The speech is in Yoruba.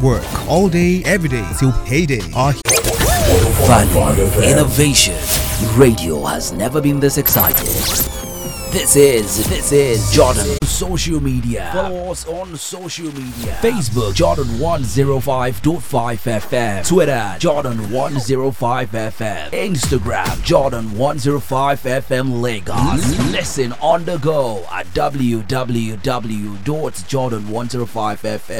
work all day, every day till payday. Our Value, innovation. Radio has never been this excited. This is Jordan. Social media. Follow us on social media. Facebook Jordan 105.5 FM. Twitter Jordan 105 FM. Instagram Jordan 105 FM Lagos. Listen on the go at www.jordan105fm.